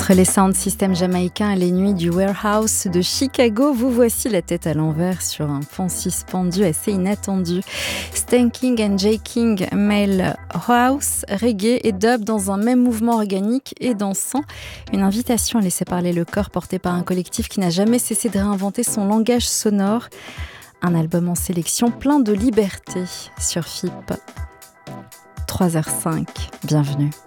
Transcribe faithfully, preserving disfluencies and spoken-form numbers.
Entre les sound systems jamaïcains et les nuits du warehouse de Chicago, vous voici la tête à l'envers sur un pont suspendu assez inattendu. Stanking and Jaking mêle house, reggae et dub dans un même mouvement organique et dansant. Une invitation à laisser parler le corps porté par un collectif qui n'a jamais cessé de réinventer son langage sonore. Un album en sélection plein de liberté sur F I P. trois heures cinq, bienvenue.